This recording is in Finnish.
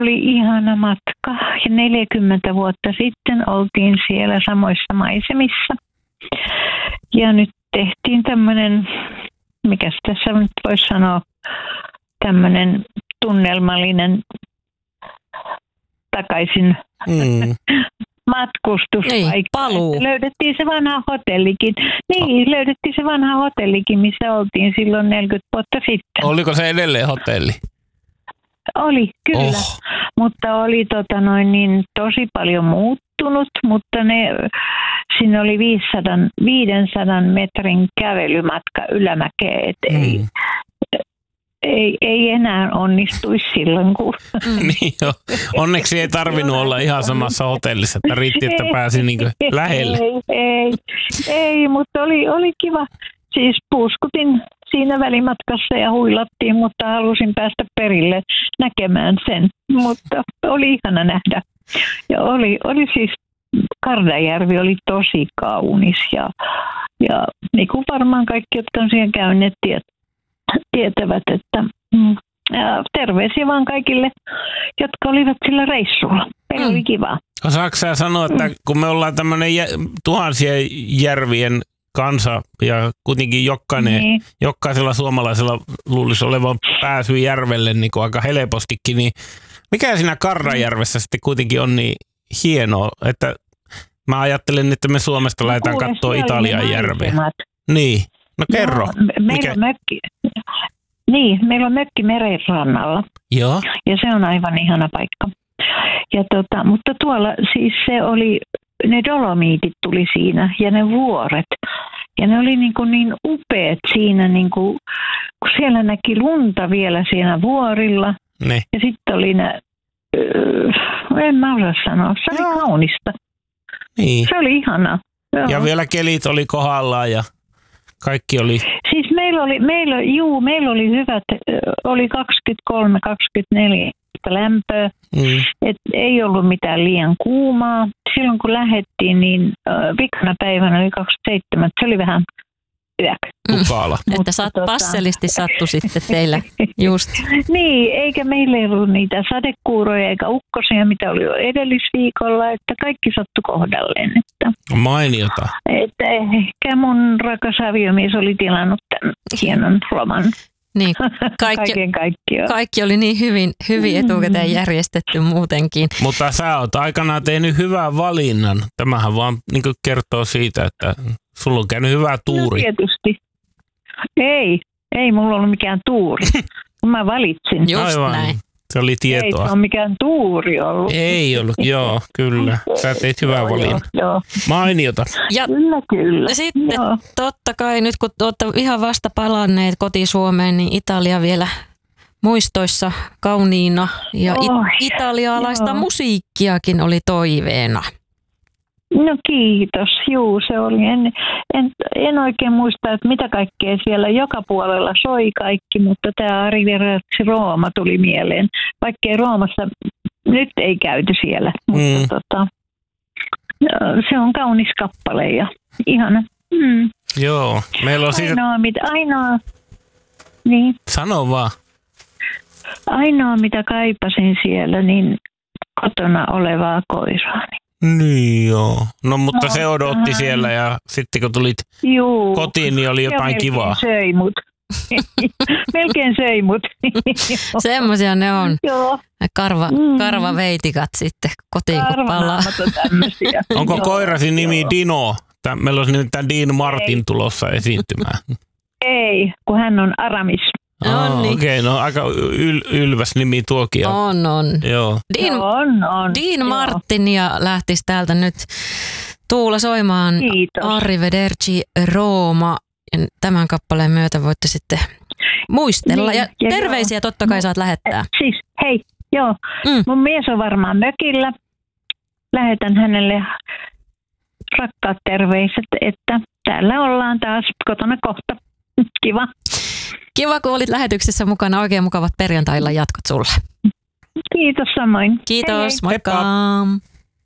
Oli ihana matka ja 40 vuotta sitten oltiin siellä samoissa maisemissa. Ja nyt tehtiin tämmöinen, mikäs tässä nyt voisi sanoa, tämmöinen tunnelmallinen takaisin matkustuspaikka. Ei, paluu. Löydettiin se vanha hotellikin. Niin, löydettiin se vanha hotellikin, missä oltiin silloin 40 vuotta sitten. Oliko se edelleen hotelli? Oli, kyllä. Mutta oli tosi paljon muuttunut, mutta siinä oli 500 metrin kävelymatka ylämäkeen, että ei enää onnistuisi silloin, kun... Niin jo. Onneksi ei tarvinnut olla ihan samassa hotellissa, että riitti, että pääsi niin lähelle. Ei, mutta oli kiva. Siis puuskutin siinä välimatkassa ja huilattiin, mutta halusin päästä perille näkemään sen. Mutta oli ihana nähdä. Ja oli siis, Kardajärvi oli tosi kaunis ja niin kuin varmaan kaikki, jotka on siellä käyneet, tietävät, että terveisiä vaan kaikille, jotka olivat sillä reissulla. Meillä oli kivaa. Osaatko sä sanoa, että kun me ollaan tämmöinen tuhansien järvien kansa ja kuitenkin jokaisella suomalaisella luulisi olevan pääsy järvelle niin kuin aika helpostikin, niin mikä siinä Kardajärvessä sitten kuitenkin on niin hienoa, että mä ajattelen, että me Suomesta lähdetään katsoa Italian järveä. Niin, no kerro. Meillä on mökki meren rannalla. Joo. Ja se on aivan ihana paikka. Ja mutta tuolla siis se oli, ne dolomiitit tuli siinä ja ne vuoret. Ja ne oli niin upeat siinä, kun siellä näki lunta vielä siinä vuorilla. Ne. Ja sitten oli en mä osaa sanoa, se oli kaunista. Niin. Se oli ihanaa. Joo. Ja vielä kelit oli kohdallaan ja kaikki oli... Siis meillä oli hyvät, oli 23-24 lämpöä, et ei ollut mitään liian kuumaa. Silloin kun lähdettiin, niin vikana päivänä oli 27, se oli vähän tukala. Että passelisti sattui sitten teillä just. Niin, eikä meillä ei ollut niitä sadekuuroja eikä ukkosia, mitä oli jo edellisviikolla, että kaikki sattui kohdalleen. Että, mainiota. Että ehkä mun rakas aviomies oli tilannut tämän hienon loman. Niin, kaikki oli niin hyvin etukäteen järjestetty muutenkin. Mutta sä oot aikanaan tehnyt hyvän valinnan. Tämähän vaan niin kertoo siitä, että sulla on käynyt hyvä tuuri. No tietysti. Ei mulla ollut mikään tuuri. Mä valitsin. Just aivan. Näin. Se oli tietoa. Ei se ole mikään tuuri ollut. Ei ollut, joo, kyllä. Sä teit hyvää valinnan. Joo. Mainiota. Ja kyllä. Sitten totta kai nyt kun olette ihan vasta palanneet koti-Suomeen, niin Italia vielä muistoissa kauniina. Ja italialaista musiikkiakin oli toiveena. No kiitos, se oli. En oikein muista, että mitä kaikkea siellä joka puolella soi kaikki, mutta tämä Arrivederci Rooma tuli mieleen. Vaikkei Roomassa nyt ei käyty siellä, mutta se on kaunis kappale ja ihana. Joo, meillä on siitä... Ainoa, niin. Sano vaan. Ainoa mitä kaipasin siellä, niin kotona olevaa koiraani. Niin joo. No mutta se odotti siellä ja sitten kun tulit kotiin, niin oli jotain kivaa. Söi mut. Melkein söi mut. Semmoisia ne on. Joo. Karvaveitikat sitten kotiin kun palaa. Onko koirasi nimi Dino? Meillä olisi nyt Dean Martin tulossa esiintymään. Ei, kun hän on Aramis. Okei, no aika ylväs nimi tuokin. On. Joo. Dean Martinia lähtisi täältä nyt Tuula soimaan. Kiitos. Arrivederci Rooma. Ja tämän kappaleen myötä voitte sitten muistella. Niin, ja terveisiä totta kai saat lähettää. Siis hei, mun mies on varmaan mökillä. Lähetän hänelle rakkaat terveiset, että täällä ollaan taas kotona kohta. Kiva. Kiva, kun olit lähetyksessä mukana. Oikein mukavat perjantailla jatkot sulle. Kiitos samoin. Kiitos, hei. moikka.